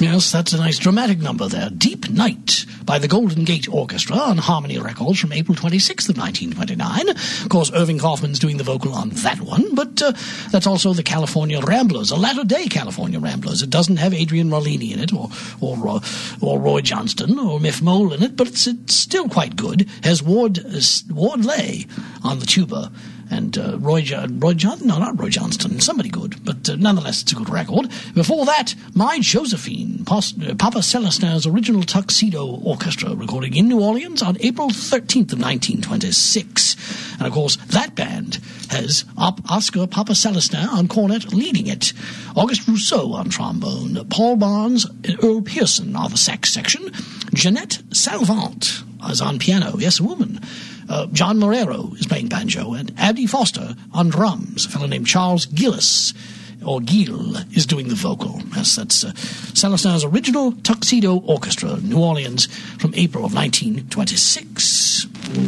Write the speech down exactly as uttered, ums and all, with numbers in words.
Yes, that's a nice dramatic number there. Deep Night by the Golden Gate Orchestra on Harmony Records from April twenty-sixth of nineteen twenty-nine. Of course, Irving Kaufman's doing the vocal on that one, but uh, that's also the California Ramblers, a latter-day California Ramblers. It doesn't have Adrian Rollini in it, or or, uh, or Roy Johnston, or Miff Mole in it, but it's, it's still quite good. Has Ward, uh, Ward Lay on the tuba. And uh, Roy, jo- Roy Johnston, no, not Roy Johnston, somebody good, but uh, nonetheless, it's a good record. Before that, My Josephine, Pos- uh, Papa Celestin's original Tuxedo Orchestra, recording in New Orleans on April thirteenth of nineteen twenty-six. And of course, that band has Op- Oscar Papa Celestin on cornet leading it, Auguste Rousseau on trombone, Paul Barnes and Earl Pearson on the sax section, Jeanette Salvant is on piano, yes, a woman. Uh, John Morero is playing banjo, and Abdi Foster on drums. A fellow named Charles Gillis, or Gil, is doing the vocal. Yes, that's uh, Celestin's original Tuxedo Orchestra, New Orleans, from April of nineteen twenty-six.